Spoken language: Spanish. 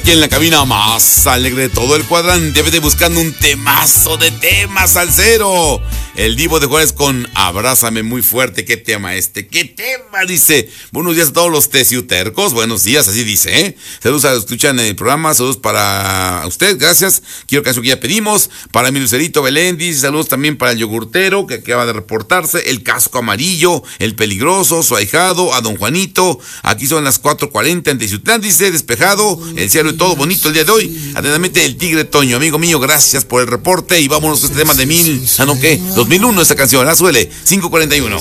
aquí en la cabina más alegre de todo el cuadrante. Vete buscando un temazo de temas salsero. El Divo de Juárez con Abrázame muy fuerte. ¿Qué tema este? ¿Qué tema? Dice, buenos días a todos los teciutercos. Buenos días, así dice, ¿eh? Saludos a los que escuchan el programa. Saludos para usted, gracias. Quiero canción que ya pedimos. Para mi Lucerito Belén, dice saludos también para el yogurtero que acaba de reportarse. El casco amarillo, el peligroso, su ahijado, a don Juanito. Aquí son las 4:40 en Teciutlán, dice, despejado, el cielo y todo bonito el día de hoy. Atentamente el Tigre Toño. Amigo mío, gracias por el reporte y vámonos con este tema de 2001, esa canción, la suele, 5:41.